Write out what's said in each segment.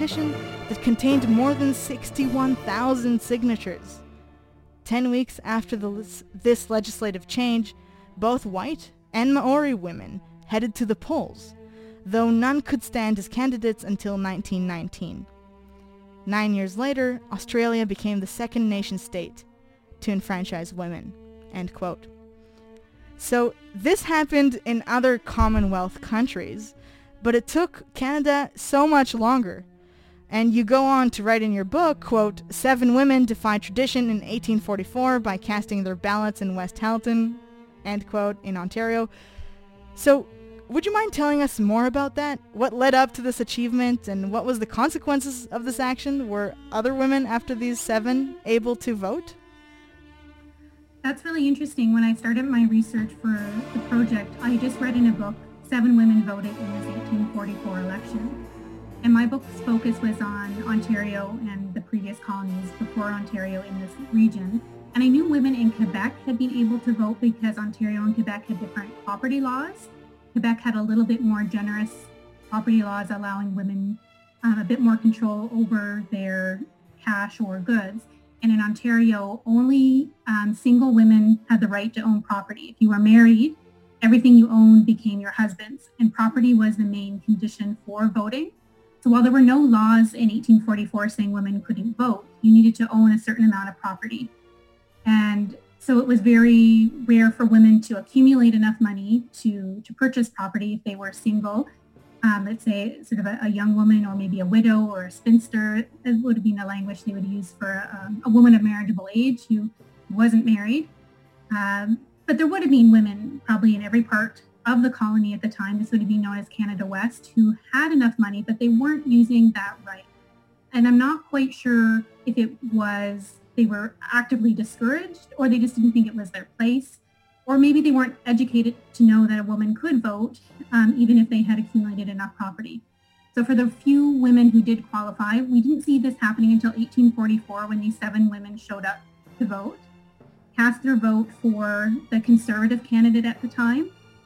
petition that contained more than 61,000 signatures. 10 weeks after this legislative change, both white and Maori women headed to the polls, though none could stand as candidates until 1919. 9 years later, Australia became the second nation-state to enfranchise women." End quote. So this happened in other Commonwealth countries, but it took Canada so much longer. And you go on to write in your book, quote, "7 women defied tradition in 1844 by casting their ballots in West Halton," end quote, in Ontario. So would you mind telling us more about that? What led up to this achievement, and what was the consequences of this action? Were other women after these 7 able to vote? That's really interesting. When I started my research for the project, I just read in a book, 7 women voted in this 1844 election. And my book's focus was on Ontario and the previous colonies before Ontario in this region. And I knew women in Quebec had been able to vote because Ontario and Quebec had different property laws. Quebec had a little bit more generous property laws, allowing women a bit more control over their cash or goods. And in Ontario, only single women had the right to own property. If you were married, everything you owned became your husband's, and property was the main condition for voting. So while there were no laws in 1844 saying women couldn't vote, you needed to own a certain amount of property. And so it was very rare for women to accumulate enough money to purchase property if they were single. Let's say sort of a young woman, or maybe a widow or a spinster. That would have been the language they would use for a woman of marriageable age who wasn't married. But there would have been women probably in every part of the colony at the time. This would have been known as Canada West, who had enough money, but they weren't using that right. And I'm not quite sure if it was they were actively discouraged, or they just didn't think it was their place. Or maybe they weren't educated to know that a woman could vote, even if they had accumulated enough property. So for the few women who did qualify, we didn't see this happening until 1844, when these 7 women showed up to vote, cast their vote for the Conservative candidate at the time.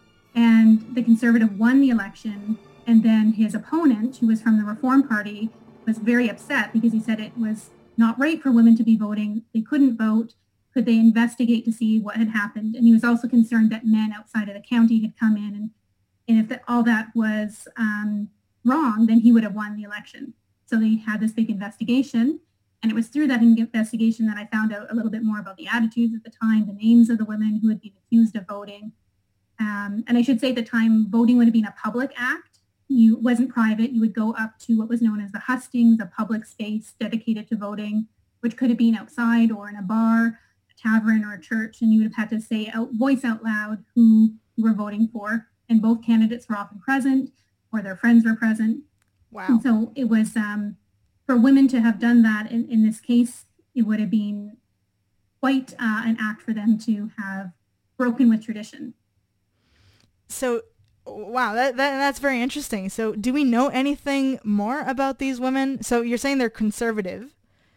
And the Conservative won the election. And then his opponent, who was from the Reform Party, was very upset because he said it was not right for women to be voting. They couldn't vote. Could they investigate to see what had happened? And he was also concerned that men outside of the county had come in, and if all that was wrong, then he would have won the election. So they had this big investigation, and it was through that investigation that I found out a little bit more about the attitudes at the time, the names of the women who had been accused of voting. And I should say at the time, voting would have been a public act. It wasn't private. You would go up to what was known as the hustings, a public space dedicated to voting, which could have been outside or in a bar, tavern, or a church, and you would have had to say voice out loud who you were voting for. And both candidates were often present, or their friends were present. Wow. And so it was for women to have done that in this case, it would have been quite an act for them to have broken with tradition. So, wow, that's very interesting. So do we know anything more about these women? So you're saying they're conservative.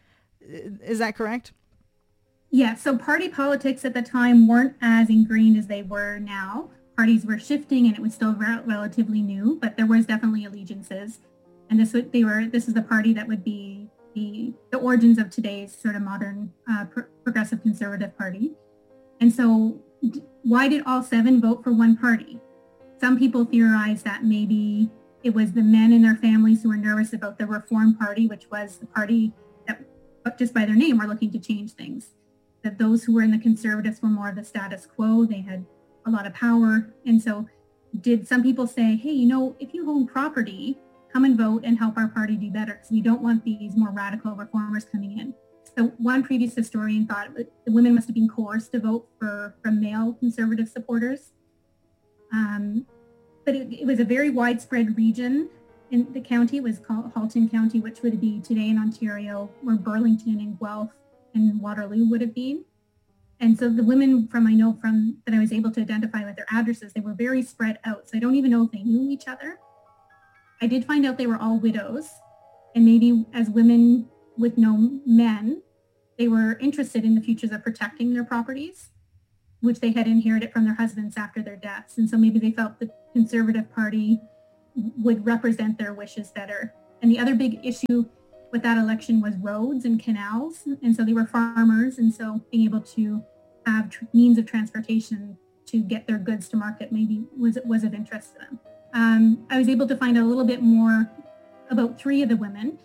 Is that correct? Yeah, so party politics at the time weren't as ingrained as they were now. Parties were shifting, and it was still relatively new, but there was definitely allegiances. And this is the party that would be the origins of today's sort of modern progressive conservative party. And so why did all 7 vote for one party? Some people theorize that maybe it was the men in their families who were nervous about the Reform Party, which was the party that, just by their name, were looking to change things. That those who were in the Conservatives were more of the status quo. They had a lot of power. And so did some people say, hey, if you own property, come and vote and help our party do better, because we don't want these more radical reformers coming in. So one previous historian thought the women must have been coerced to vote for male Conservative supporters. But it was a very widespread region in the county. It was called Halton County, which would be today in Ontario, where Burlington and Guelph and Waterloo would have been. And so the women that I was able to identify with their addresses, they were very spread out. So I don't even know if they knew each other. I did find out they were all widows. And maybe as women with no men, they were interested in the futures of protecting their properties, which they had inherited from their husbands after their deaths. And so maybe they felt the Conservative Party would represent their wishes better. And the other big issue with that election was roads and canals. And so they were farmers. And so being able to have means of transportation to get their goods to market maybe was of interest to them. I was able to find out a little bit more about 3 of the women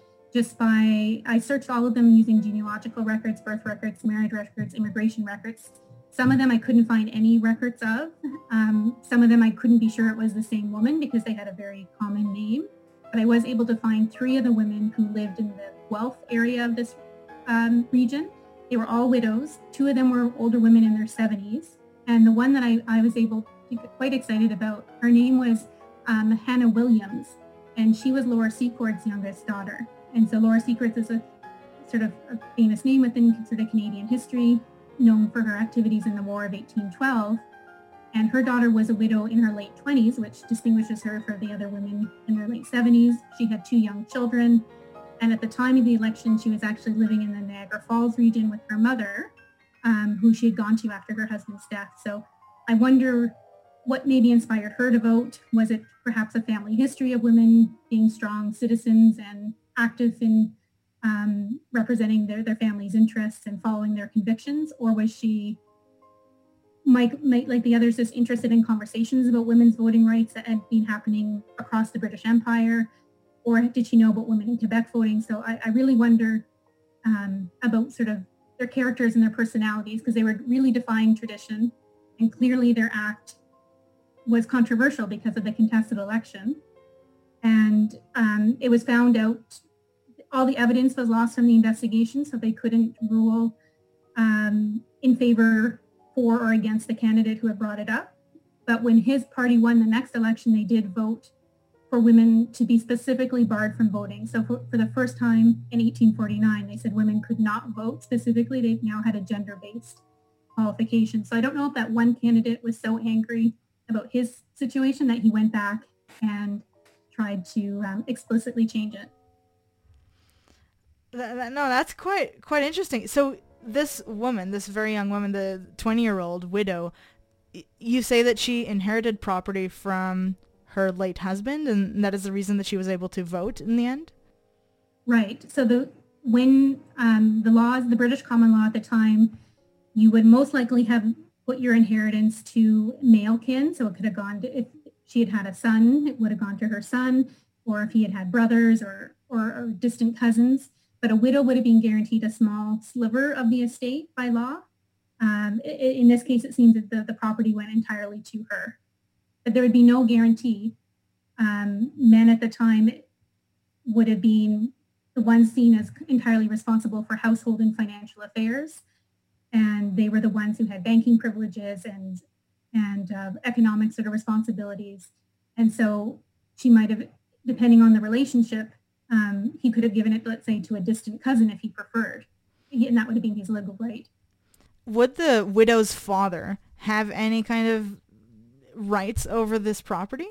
I searched all of them using genealogical records, birth records, marriage records, immigration records. Some of them I couldn't find any records of. Some of them I couldn't be sure it was the same woman because they had a very common name. But I was able to find 3 of the women who lived in the Guelph area of this region. They were all widows. 2 of them were older women in their 70s. And the one that I was able to get quite excited about, her name was Hannah Williams, and she was Laura Secor's youngest daughter. And so Laura Secord is a sort of a famous name within sort of Canadian history, known for her activities in the War of 1812. And her daughter was a widow in her late 20s, which distinguishes her from the other women in her late 70s. She had 2 young children. And at the time of the election, she was actually living in the Niagara Falls region with her mother, who she had gone to after her husband's death. So I wonder what maybe inspired her to vote. Was it perhaps a family history of women being strong citizens and active in representing their family's interests and following their convictions? Or was she, like the others, just interested in conversations about women's voting rights that had been happening across the British Empire? Or did she know about women in Quebec voting? So I really wonder about sort of their characters and their personalities, because they were really defying tradition, and clearly their act was controversial because of the contested election. And it was found out, all the evidence was lost from the investigation, so they couldn't rule in favor for or against the candidate who had brought it up. But when his party won the next election, they did vote for women to be specifically barred from voting. So for the first time in 1849, they said women could not vote specifically. They now had a gender-based qualification. So I don't know if that one candidate was so angry about his situation that he went back and tried to explicitly change it. No, that's quite interesting. So this woman, this very young woman, the 20-year-old widow, you say that she inherited property from her late husband, and that is the reason that she was able to vote in the end? Right. So when the laws, the British common law at the time, you would most likely have put your inheritance to male kin. So it could have gone to, if she had had a son, it would have gone to her son, or if he had had brothers or distant cousins. But a widow would have been guaranteed a small sliver of the estate by law. In this case, it seems that the property went entirely to her. But there would be no guarantee. Men at the time would have been the ones seen as entirely responsible for household and financial affairs. And they were the ones who had banking privileges and economic sort of responsibilities. And so she might have, depending on the relationship, he could have given it, let's say, to a distant cousin if he preferred. And that would have been his legal right. Would the widow's father have any kind of rights over this property?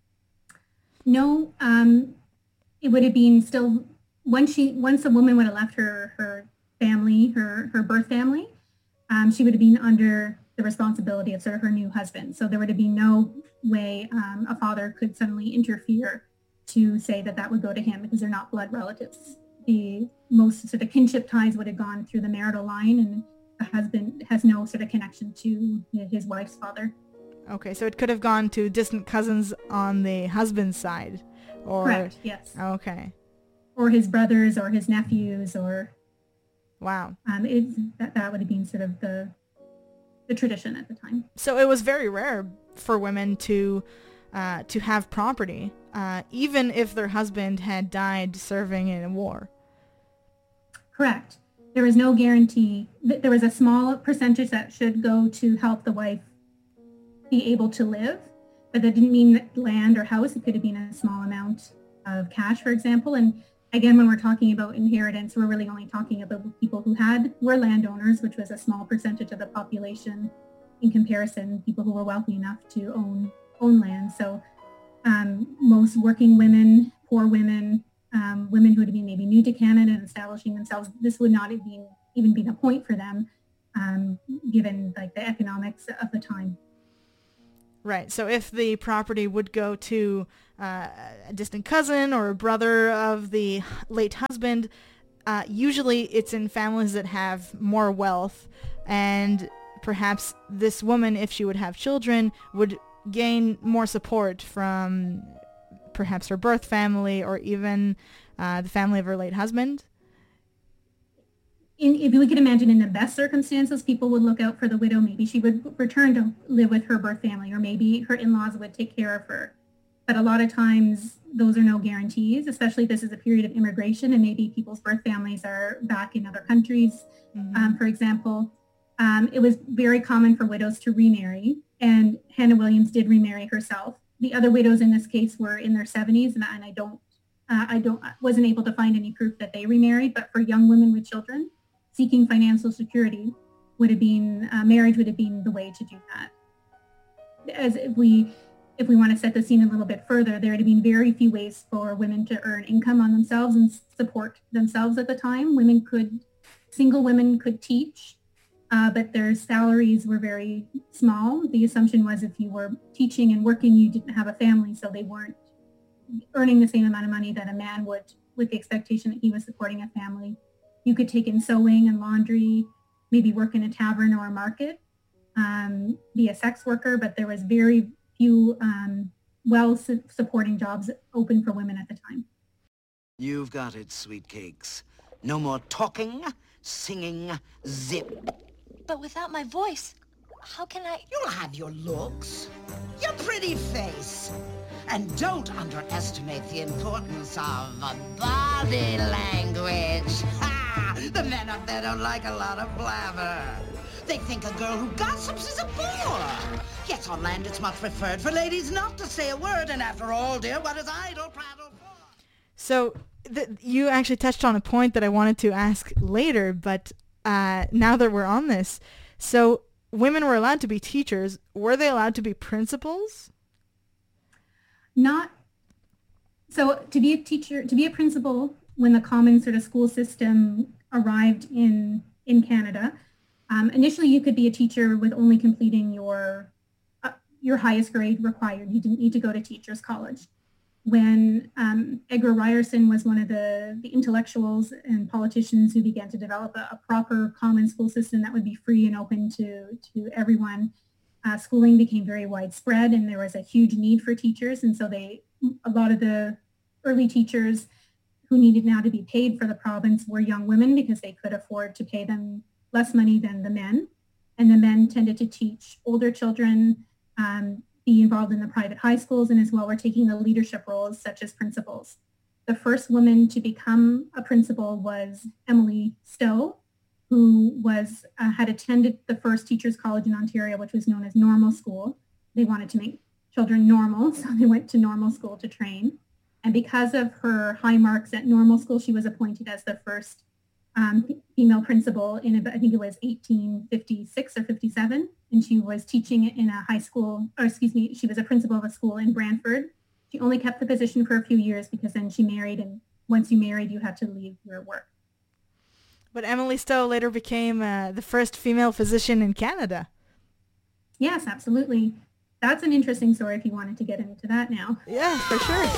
No, it would have been still, once a woman would have left her family, her birth family, she would have been under the responsibility of sort of her new husband. So there would have been no way a father could suddenly interfere to say that would go to him, because they're not blood relatives. The most sort of kinship ties would have gone through the marital line, and the husband has no sort of connection to his wife's father. Okay, so it could have gone to distant cousins on the husband's side, or correct, yes. Okay. Or his brothers or his nephews, or wow. That would have been sort of the tradition at the time. So it was very rare for women to have property, even if their husband had died serving in a war. Correct. There was no guarantee. There was a small percentage that should go to help the wife be able to live, but that didn't mean that land or house. It could have been a small amount of cash, for example. And again, when we're talking about inheritance, we're really only talking about people who were landowners, which was a small percentage of the population in comparison, people who were wealthy enough to own land. So most working women, poor women, women who had been maybe new to Canada and establishing themselves, this would not have even been a point for them, given like the economics of the time. Right. So if the property would go to a distant cousin or a brother of the late husband, usually it's in families that have more wealth, and perhaps this woman, if she would have children, would gain more support from perhaps her birth family or even the family of her late husband. If we could imagine in the best circumstances, people would look out for the widow. Maybe she would return to live with her birth family, or maybe her in-laws would take care of her. But a lot of times those are no guarantees, especially if this is a period of immigration and maybe people's birth families are back in other countries. For example, it was very common for widows to remarry, and Hannah Williams did remarry herself. The other widows in this case were in their 70s, and I wasn't able to find any proof that they remarried. But for young women with children seeking financial security, marriage would have been the way to do that. As if we want to set the scene a little bit further, there had been very few ways for women to earn income on themselves and support themselves at the time. Single women could teach, but their salaries were very small. The assumption was if you were teaching and working, you didn't have a family, so they weren't earning the same amount of money that a man would, with the expectation that he was supporting a family. You could take in sewing and laundry, maybe work in a tavern or a market, be a sex worker, but there was very few supporting jobs open for women at the time. You've got it, sweet cakes. No more talking, singing, zip. But without my voice, how can I... You'll have your looks, your pretty face. And don't underestimate the importance of body language. Ha! The men up there don't like a lot of blabber. They think a girl who gossips is a bore. Yes, on land it's much preferred for ladies not to say a word, and after all, dear, what is idle prattle for? So you actually touched on a point that I wanted to ask later, but now that we're on this, so women were allowed to be teachers. Were they allowed to be principals? Not. So to be a teacher, to be a principal, when the common sort of school system arrived in Canada, initially you could be a teacher with only completing your highest grade required. You didn't need to go to teachers college. When Edgar Ryerson was one of the intellectuals and politicians who began to develop a proper common school system that would be free and open to everyone, schooling became very widespread, and there was a huge need for teachers. And so a lot of the early teachers who needed now to be paid for the province were young women because they could afford to pay them less money than the men. And the men tended to teach older children, be involved in the private high schools, and as well were taking the leadership roles such as principals. The first woman to become a principal was Emily Stowe, who had attended the first teachers college in Ontario, which was known as Normal School. They wanted to make children normal, so they went to Normal School to train. And because of her high marks at Normal School, she was appointed as the first female principal in, I think it was 1856 or 57. And she was teaching in a high school, she was a principal of a school in Brantford. She only kept the position for a few years because then she married, and once you married, you had to leave your work. But Emily Stowe later became the first female physician in Canada. Yes, absolutely. That's an interesting story if you wanted to get into that now. Yeah, for sure.